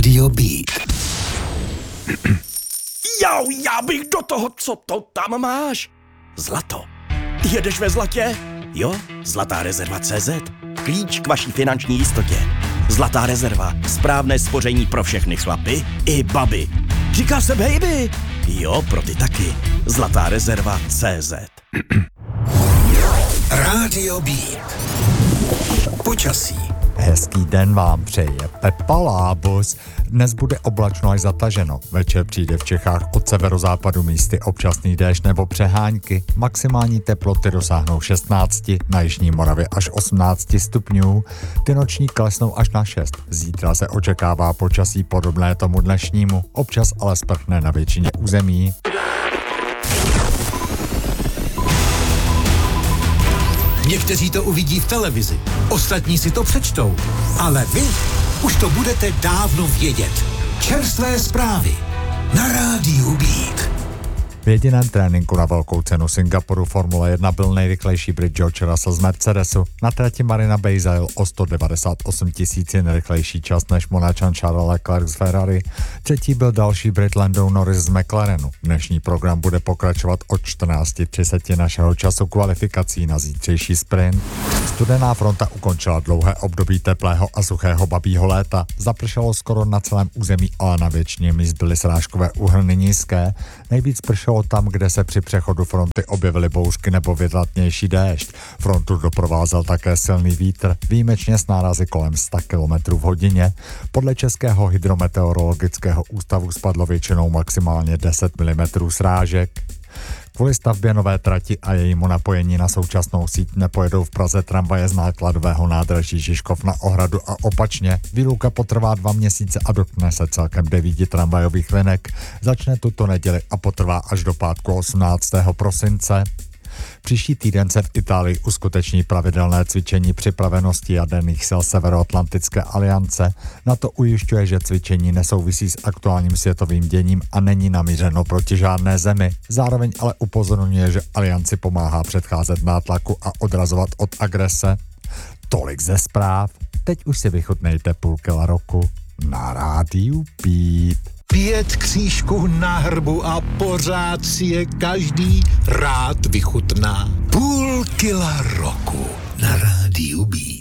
Rádio Beat. Já bych do toho, co to tam máš? Zlato. Jedeš ve zlatě? Jo, Zlatá rezerva CZ. Klíč k vaší finanční jistotě. Zlatá rezerva. Správné spoření pro všechny chlapy i baby. Říká se baby. Jo, pro ty taky. Zlatá rezerva CZ. Rádio Beat. Počasí. Hezký den vám přeje Pepa Lábus. Dnes bude oblačno až zataženo. Večer přijde v Čechách od severozápadu místy občasný déšť nebo přehánky. Maximální teploty dosáhnou 16, na jižní Moravě až 18 stupňů. Ty noční klesnou až na 6. Zítra se očekává počasí podobné tomu dnešnímu, občas ale sprchne na většině území. Někteří to uvidí v televizi, ostatní si to přečtou, ale vy už to budete dávno vědět. Čerstvé zprávy na Rádiu Beat. V jediném tréninku na velkou cenu Singapuru Formule 1 byl nejrychlejší Brit George Russell z Mercedesu. Na trati Marina Bay zajel o 198 000 rychlejší čas než Monačan Charles Leclerc z Ferrari. Třetí byl další Brit Lando Norris z McLarenu. Dnešní program bude pokračovat od 14:30 našeho času kvalifikací na zítřejší sprint. Studená fronta ukončila dlouhé období teplého a suchého babího léta. Zapršelo skoro na celém území, ale na většině míst byly srážkové úhrny nízké. Nejvíc pršelo tam, kde se při přechodu fronty objevily bouřky nebo větratnější déšť. Frontu doprovázel také silný vítr, výjimečně s nárazy kolem 100 km v hodině. Podle Českého hydrometeorologického ústavu spadlo většinou maximálně 10 mm srážek. Kvůli stavbě nové trati a jejímu napojení na současnou síť nepojedou v Praze tramvaje z nákladového nádraží Žižkov na Ohradu a opačně. Výluka potrvá 2 měsíce a dotkne se celkem 9 tramvajových linek. Začne tuto neděli a potrvá až do pátku 18. prosince. Příští týden se v Itálii uskuteční pravidelné cvičení připravenosti jaderných sil Severoatlantické aliance. NATO ujišťuje, že cvičení nesouvisí s aktuálním světovým děním a není namířeno proti žádné zemi. Zároveň ale upozorňuje, že alianci pomáhá předcházet nátlaku a odrazovat od agrese. Tolik ze zpráv. Teď už si vychutnejte půl kila roku na Rádiu Beat. 5 křížků na hrbu a pořád si je každý rád vychutná. Půl kila roku na Rádiu Beat.